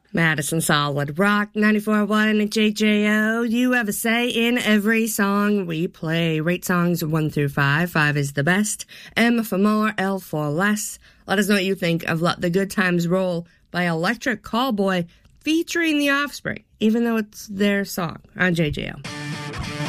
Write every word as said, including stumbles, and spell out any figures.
Madison Solid Rock, ninety-four point one at J J O. You have a say in every song we play. Rate songs one through five. Five is the best. M for more, L for less. Let us know what you think of Let the Good Times Roll by Electric Callboy featuring The Offspring, even though it's their song on J J O.